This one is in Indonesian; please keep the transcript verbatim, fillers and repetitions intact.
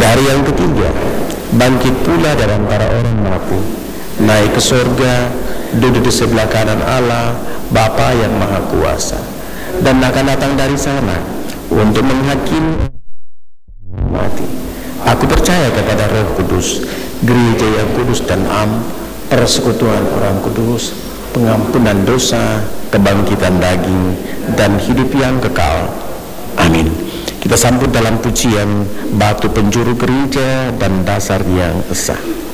Hari yang ketiga, bangkit pula dari antara orang mati, naik ke surga, duduk di sebelah kanan Allah, Bapa yang Maha Kuasa, dan akan datang dari sana untuk menghakimi mati. Aku percaya kepada Roh Kudus, gereja yang kudus dan am, persekutuan orang kudus, pengampunan dosa, kebangkitan daging, dan hidup yang kekal. Amin. Kita sambut dalam pujian batu penjuru gereja dan dasar yang esa.